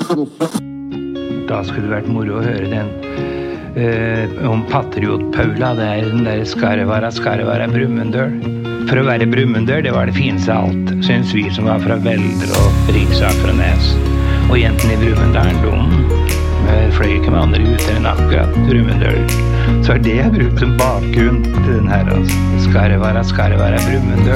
Da skulle det vært moro å høre den om Patriot-Paula, det den der Skarvara Brumunddøl. For å være Brumunddøl, det var det fineste av alt, synes vi som var fra Veldre og Riksaker og Nes. Og jentene i Brumunddølen, de fløy ikke med andre gutter enn akkurat Brumunddøl. Så det jeg brukt som bakgrunn til den her, altså. Skarvara Brumunddøl.